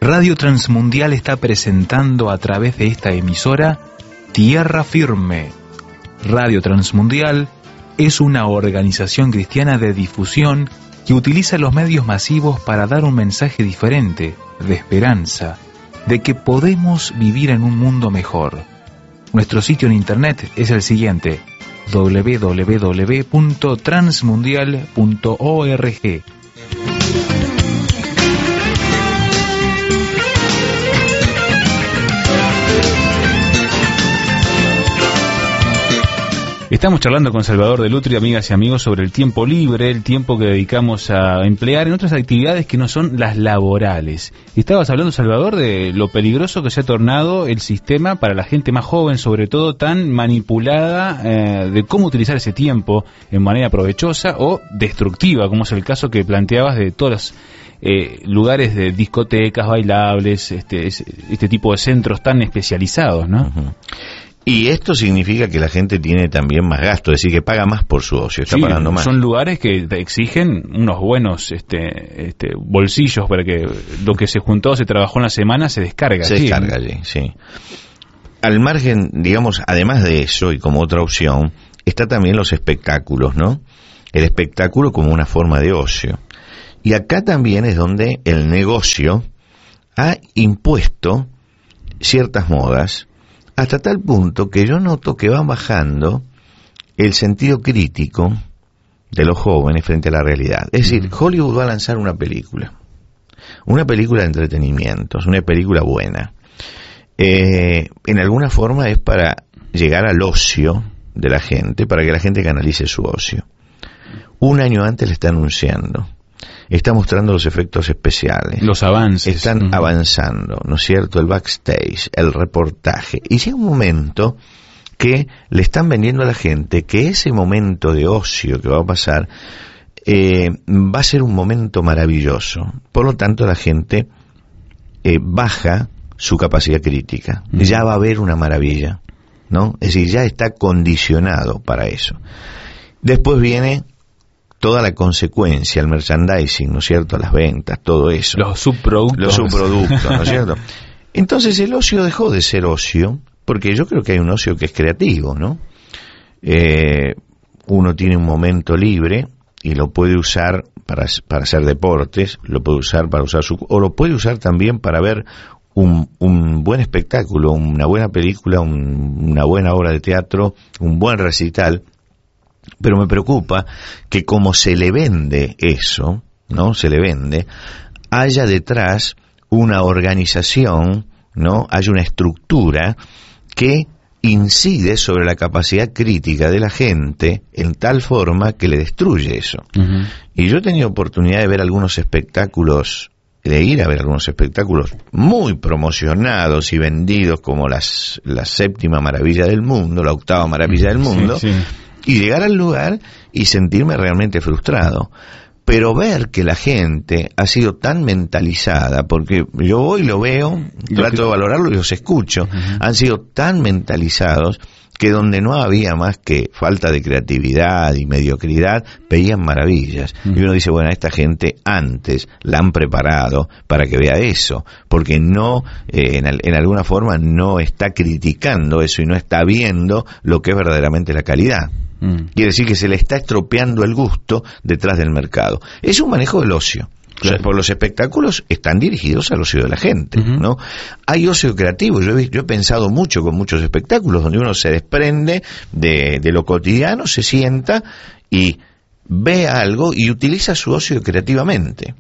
Radio Transmundial está presentando a través de esta emisora Tierra Firme. Radio Transmundial es una organización cristiana de difusión que utiliza los medios masivos para dar un mensaje diferente, de esperanza, de que podemos vivir en un mundo mejor. Nuestro sitio en internet es el siguiente: www.transmundial.org. Estamos charlando con Salvador Delutri, amigas y amigos, sobre el tiempo libre, el tiempo que dedicamos a emplear en otras actividades que no son las laborales. Estabas hablando, Salvador, de lo peligroso que se ha tornado el sistema para la gente más joven, sobre todo tan manipulada, de cómo utilizar ese tiempo en manera provechosa o destructiva, como es el caso que planteabas de todos los lugares de discotecas, bailables, este tipo de centros tan especializados, ¿no? Uh-huh. Y esto significa que la gente tiene también más gasto, es decir, que paga más por su ocio, está pagando más. Son lugares que exigen unos buenos bolsillos para que lo que se juntó, se trabajó en la semana, se descarga. Se descarga allí, sí. Al margen, digamos, además de eso, y como otra opción, está también los espectáculos, ¿no? El espectáculo como una forma de ocio. Y acá también es donde el negocio ha impuesto ciertas modas, hasta tal punto que yo noto que van bajando el sentido crítico de los jóvenes frente a la realidad. Es decir, Hollywood va a lanzar una película de entretenimiento, es una película buena. En alguna forma es para llegar al ocio de la gente, para que la gente canalice su ocio. Un año antes le está anunciando, está mostrando los efectos especiales, los avances, están avanzando, ¿no es cierto? El backstage, el reportaje, y llega un momento que le están vendiendo a la gente que ese momento de ocio que va a pasar va a ser un momento maravilloso. Por lo tanto, la gente baja su capacidad crítica. Ya va a haber una maravilla, ¿no? Es decir, ya está condicionado para eso. Después viene toda la consecuencia, el merchandising, ¿no es cierto?, las ventas, todo eso. Los subproductos, ¿no es cierto? Entonces el ocio dejó de ser ocio, porque yo creo que hay un ocio que es creativo, ¿no? Uno tiene un momento libre y lo puede usar para hacer deportes, lo puede usar para usar o lo puede usar también para ver un buen espectáculo, una buena película, una buena obra de teatro, un buen recital. Pero me preocupa que como se le vende eso, ¿no? Se le vende, haya detrás una organización, ¿no? Haya una estructura que incide sobre la capacidad crítica de la gente en tal forma que le destruye eso. Uh-huh. Y yo he tenido oportunidad de ver algunos espectáculos, de ir a ver algunos espectáculos muy promocionados y vendidos como la séptima maravilla del mundo, la octava maravilla del mundo, sí. Y llegar al lugar y sentirme realmente frustrado. Pero ver que la gente ha sido tan mentalizada, porque yo voy y lo veo, trato de valorarlo y los escucho, han sido tan mentalizados que donde no había más que falta de creatividad y mediocridad, veían maravillas. Y uno dice, bueno, a esta gente antes la han preparado para que vea eso, porque no, en alguna forma no está criticando eso y no está viendo lo que es verdaderamente la calidad. Quiere decir que se le está estropeando el gusto detrás del mercado. Es un manejo del ocio. Claro. O sea, por los espectáculos están dirigidos al ocio de la gente, ¿no? Hay ocio creativo. Yo he pensado mucho con muchos espectáculos donde uno se desprende de lo cotidiano, se sienta y ve algo y utiliza su ocio creativamente.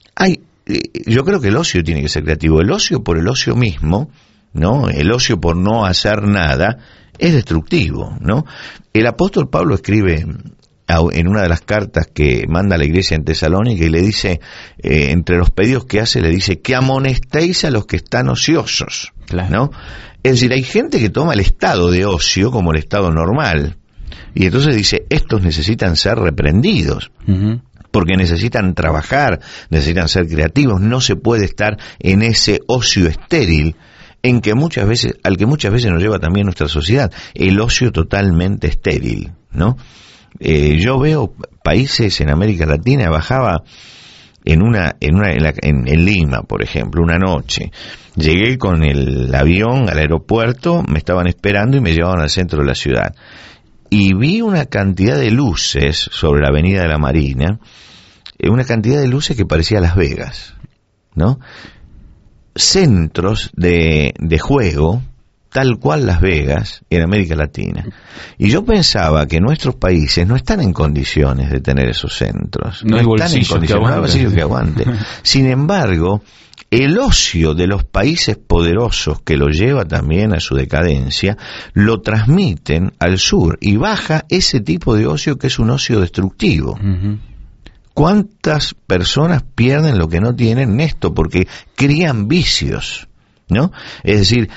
Yo creo que el ocio tiene que ser creativo. El ocio por el ocio mismo, ¿no? El ocio por no hacer nada es destructivo, ¿no? El apóstol Pablo escribe en una de las cartas que manda a la iglesia en Tesalónica y le dice, entre los pedidos que hace, le dice que amonestéis a los que están ociosos, claro, ¿no? Es decir, hay gente que toma el estado de ocio como el estado normal, y entonces dice, estos necesitan ser reprendidos, porque necesitan trabajar, necesitan ser creativos, no se puede estar en ese ocio estéril, al que muchas veces nos lleva también nuestra sociedad, el ocio totalmente estéril, ¿no? Yo veo países en América Latina, bajaba en Lima, por ejemplo, una noche. Llegué con el avión al aeropuerto, me estaban esperando y me llevaban al centro de la ciudad. Y vi una cantidad de luces sobre la avenida de la Marina, una cantidad de luces que parecía Las Vegas, ¿no? Centros de juego, tal cual Las Vegas, en América Latina. Y yo pensaba que nuestros países no están en condiciones de tener esos centros. No están en condiciones, no hay bolsillo que aguante. Sin embargo, el ocio de los países poderosos, que lo lleva también a su decadencia, lo transmiten al sur y baja ese tipo de ocio que es un ocio destructivo. Uh-huh. ¿Cuántas personas pierden lo que no tienen en esto? Porque crían vicios, ¿no? Es decir,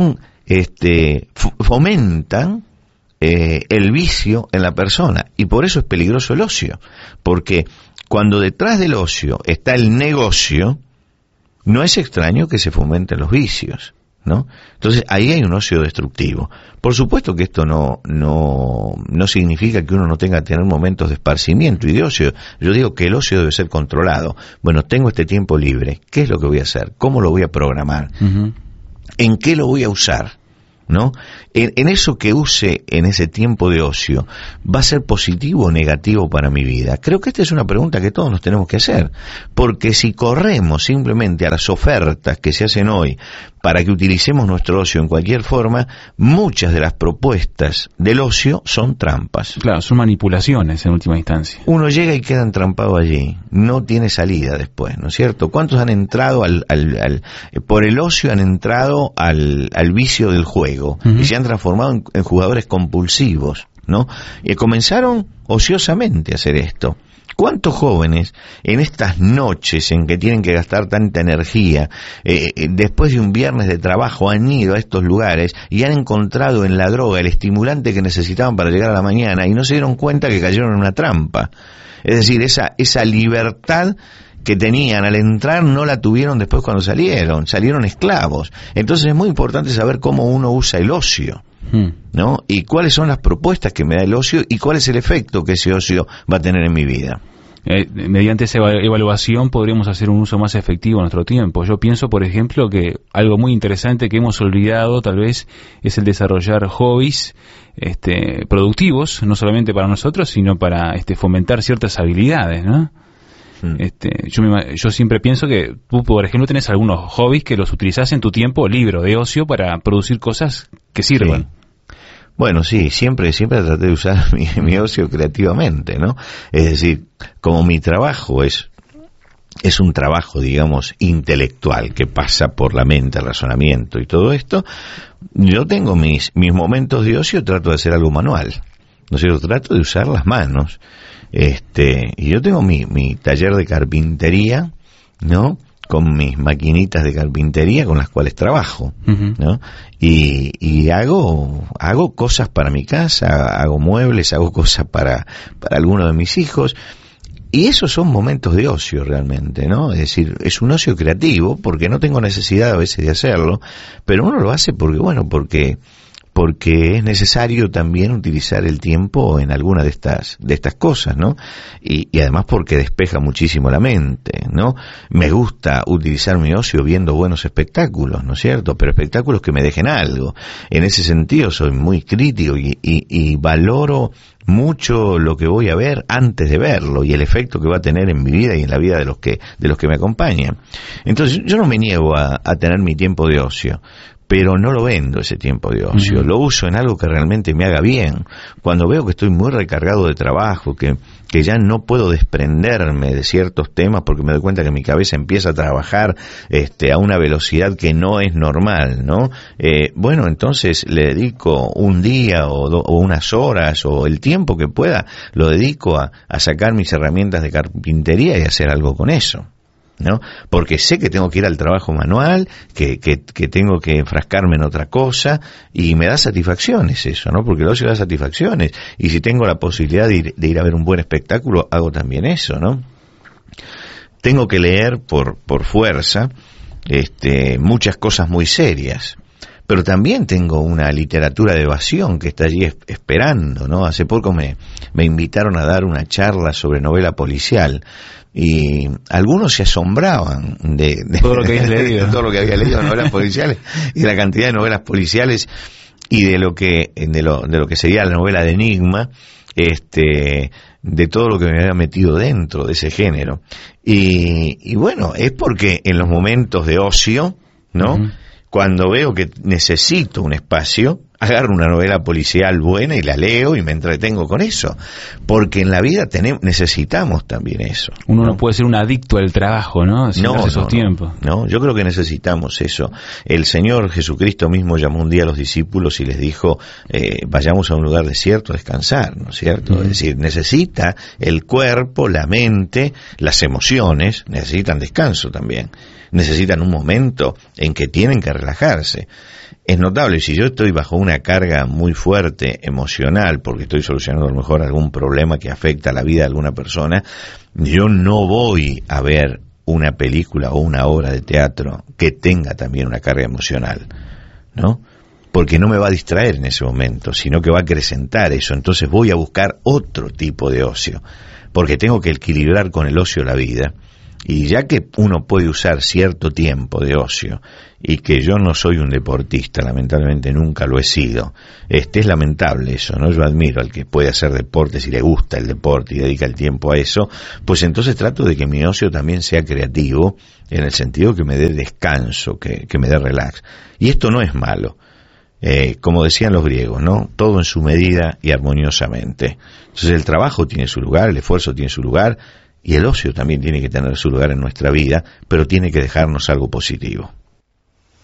fomentan el vicio en la persona, y por eso es peligroso el ocio, porque cuando detrás del ocio está el negocio, no es extraño que se fomenten los vicios, ¿no? Entonces ahí hay un ocio destructivo. Por supuesto que esto no significa que uno no tenga que tener momentos de esparcimiento y de ocio. Yo digo que el ocio debe ser controlado. Bueno, tengo este tiempo libre, ¿qué es lo que voy a hacer? ¿Cómo lo voy a programar? Uh-huh. ¿En qué lo voy a usar? ¿No? En eso que use en ese tiempo de ocio, ¿va a ser positivo o negativo para mi vida? Creo que esta es una pregunta que todos nos tenemos que hacer, porque si corremos simplemente a las ofertas que se hacen hoy para que utilicemos nuestro ocio en cualquier forma, muchas de las propuestas del ocio son trampas. Claro, son manipulaciones en última instancia. Uno llega y queda entrampado allí, no tiene salida después, ¿no es cierto? ¿Cuántos han entrado por el ocio han entrado al vicio del juego? Uh-huh. Y se han transformado en jugadores compulsivos, ¿no? Y comenzaron ociosamente a hacer esto. ¿Cuántos jóvenes en estas noches en que tienen que gastar tanta energía, después de un viernes de trabajo, han ido a estos lugares y han encontrado en la droga el estimulante que necesitaban para llegar a la mañana y no se dieron cuenta que cayeron en una trampa? Es decir, esa libertad que tenían al entrar no la tuvieron después cuando salieron esclavos. Entonces es muy importante saber cómo uno usa el ocio, ¿no? Y cuáles son las propuestas que me da el ocio y cuál es el efecto que ese ocio va a tener en mi vida. Mediante esa evaluación podríamos hacer un uso más efectivo de nuestro tiempo. Yo pienso, por ejemplo, que algo muy interesante que hemos olvidado tal vez es el desarrollar hobbies productivos, no solamente para nosotros, sino para fomentar ciertas habilidades, ¿no? Yo siempre pienso que tú, por ejemplo, tenés algunos hobbies que los utilizás en tu tiempo libre de ocio para producir cosas que sirvan. Sí. Bueno, sí, siempre traté de usar mi ocio creativamente, ¿no? Es decir, como mi trabajo es un trabajo, digamos, intelectual, que pasa por la mente, el razonamiento y todo esto, yo tengo mis momentos de ocio, trato de hacer algo manual, ¿no es cierto? Trato de usar las manos. Y yo tengo mi taller de carpintería, ¿no? Con mis maquinitas de carpintería con las cuales trabajo, uh-huh, ¿no? Y hago cosas para mi casa, hago muebles, hago cosas para algunos de mis hijos. Y esos son momentos de ocio realmente, ¿no? Es decir, es un ocio creativo porque no tengo necesidad a veces de hacerlo, pero uno lo hace porque es necesario también utilizar el tiempo en alguna de estas cosas, ¿no? Y además porque despeja muchísimo la mente, ¿no? Me gusta utilizar mi ocio viendo buenos espectáculos, ¿no es cierto? Pero espectáculos que me dejen algo. En ese sentido soy muy crítico y valoro mucho lo que voy a ver antes de verlo y el efecto que va a tener en mi vida y en la vida de los que me acompañan. Entonces yo no me niego a tener mi tiempo de ocio, pero no lo vendo ese tiempo de ocio, uh-huh, lo uso en algo que realmente me haga bien. Cuando veo que estoy muy recargado de trabajo, que ya no puedo desprenderme de ciertos temas porque me doy cuenta que mi cabeza empieza a trabajar a una velocidad que no es normal, ¿no? Bueno, entonces le dedico un día o unas horas o el tiempo que pueda, lo dedico a sacar mis herramientas de carpintería y hacer algo con eso, ¿no? Porque sé que tengo que ir al trabajo manual, que tengo que enfrascarme en otra cosa, y me da satisfacciones eso, ¿no? Porque el ocio da satisfacciones, y si tengo la posibilidad de ir a ver un buen espectáculo, hago también eso, ¿no? Tengo que leer por fuerza, muchas cosas muy serias, pero también tengo una literatura de evasión que está allí esperando, ¿no? Hace poco me invitaron a dar una charla sobre novela policial. y algunos se asombraban de todo lo que había leído, de todo lo que había leído de novelas policiales y de la cantidad de novelas policiales y de lo que sería la novela de enigma, de todo lo que me había metido dentro de ese género. Y bueno, es porque en los momentos de ocio, ¿no? Uh-huh. Cuando veo que necesito un espacio, agarro una novela policial buena y la leo y me entretengo con eso. Porque en la vida necesitamos también eso. Uno no puede ser un adicto al trabajo, ¿no? Tiempos. No, yo creo que necesitamos eso. El Señor Jesucristo mismo llamó un día a los discípulos y les dijo, vayamos a un lugar desierto a descansar, ¿no es cierto? Es decir, necesita el cuerpo, la mente, las emociones, necesitan descanso también. Necesitan un momento en que tienen que relajarse. Es notable, si yo estoy bajo una carga muy fuerte emocional, porque estoy solucionando a lo mejor algún problema que afecta a la vida de alguna persona, yo no voy a ver una película o una obra de teatro que tenga también una carga emocional, ¿no? Porque no me va a distraer en ese momento, sino que va a acrecentar eso. Entonces voy a buscar otro tipo de ocio, porque tengo que equilibrar con el ocio la vida. Y ya que uno puede usar cierto tiempo de ocio, y que yo no soy un deportista, lamentablemente nunca lo he sido, es lamentable eso, ¿no? Yo admiro al que puede hacer deporte si le gusta el deporte y dedica el tiempo a eso, pues entonces trato de que mi ocio también sea creativo, en el sentido que me dé descanso, que me dé relax. Y esto no es malo. Como decían los griegos, ¿no? Todo en su medida y armoniosamente. Entonces el trabajo tiene su lugar, el esfuerzo tiene su lugar, y el ocio también tiene que tener su lugar en nuestra vida, pero tiene que dejarnos algo positivo.